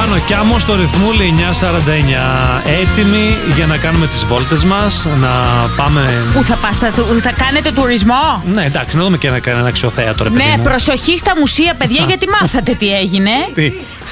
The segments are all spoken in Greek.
Πάνω κι άμμο στο ρυθμούλι 9:49. Έτοιμοι για να κάνουμε τις βόλτες μας, να πάμε. Πού θα πας, θα κάνετε τουρισμό? Ναι, εντάξει, να δούμε και ένα αξιοθέατο, ρε παιδί Ναι, μου. προσοχή στα μουσεία, παιδιά, γιατί μάθατε τι έγινε. Τι?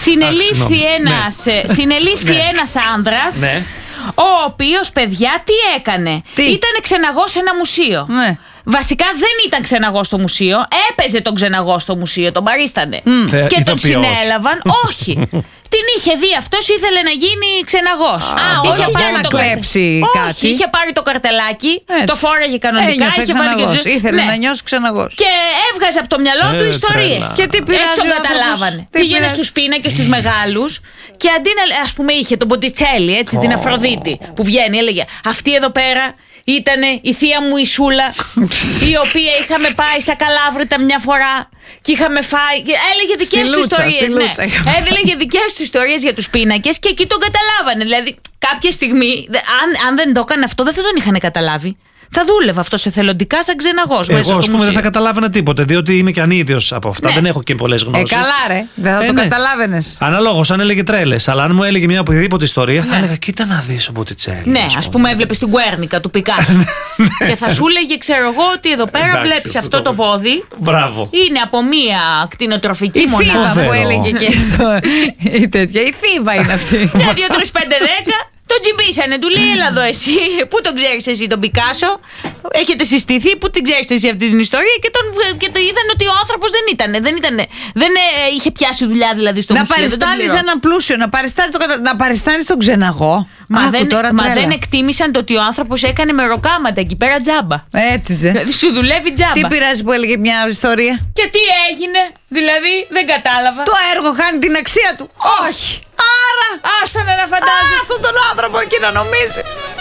Συνελήφθη ένας άνδρας. Ναι. Ο οποίος, παιδιά, τι έκανε? Ήτανε ξεναγός σε ένα μουσείο. Ναι. Βασικά δεν ήταν ξεναγός στο μουσείο. Έπαιζε τον ξεναγό στο μουσείο, τον παρίστανε. Και τον συνέλαβαν. Όχι. Την είχε δει αυτός, ήθελε να γίνει ξεναγός. Όχι για να κλέψει κάτι. Όχι, είχε πάρει το καρτελάκι, Έτσι. το φόραγε κανονικά. Ένιωθε ξεναγός. Ήθελε να νιώσει ξεναγός. Και έβγαζε από το μυαλό του ιστορίες. τρέλα. Και τι πειράζει? Έτσι τον καταλάβανε. Πήγαινε στους πίνακες τους μεγάλους και αντί να, ας πούμε, είχε τον Μποτιτσέλη, έτσι, την Αφροδίτη που βγαίνει, έλεγε αυτή εδώ πέρα ήτανε η θεία μου η Σούλα, η οποία είχαμε πάει στα Καλάβρητα μια φορά και είχαμε φάει. Έλεγε δικές του ιστορίες. Ναι. Έλεγε δικές του ιστορίες για τους πίνακες και εκεί τον καταλάβανε. Δηλαδή, κάποια στιγμή, αν δεν το έκανε αυτό, δεν θα τον είχαν καταλάβει. Θα δούλευε αυτό εθελοντικά σαν ξεναγός. Εγώ, ας πούμε, δεν θα καταλάβαινα τίποτε, διότι είμαι και ανίδιος από αυτά. Ναι. Δεν έχω και πολλές γνώσεις. Καλά, ρε. Δεν θα το καταλάβαινες. Αναλόγως, αν έλεγε τρέλες. Αλλά αν μου έλεγε μια οποιαδήποτε ιστορία, θα έλεγα κοίτα να δεις ο Μποτιτσέλη. Ναι, ας πούμε, έβλεπες την Γκουέρνικα του Πικάσο. Και θα σου έλεγε, ξέρω εγώ, ότι εδώ πέρα βλέπεις αυτό το βόδι. Μπράβο. Είναι από μία κτηνοτροφική μονάδα. Η Θήβα που έλεγε και η τέτοια. Η Θήβα είναι αυτή. 2, 3, 5, 10. Τον τζιμπήσανε, του λέει έλα εδώ εσύ. Πού τον ξέρεις εσύ τον Πικάσο? Έχετε συστηθεί, πού την ξέρεις εσύ αυτή την ιστορία? Και το είδαν ότι ο άνθρωπος δεν είχε πιάσει δουλειά δηλαδή στο μουσείο. Να παριστάνεις έναν πλούσιο, να παριστάνεις τον ξεναγό. Μα δεν εκτίμησαν το ότι ο άνθρωπος έκανε μεροκάματα εκεί πέρα τζάμπα. Έτσι τσε. Σου δουλεύει τζάμπα. Τι πειράζει που έλεγε μια ιστορία? Και τι έγινε, δηλαδή δεν κατάλαβα. Το έργο χάνει την αξία του. Όχι. Άρα άστον να φαντάζεσαι. άστον τον άνθρωπο εκεί να νομίζει.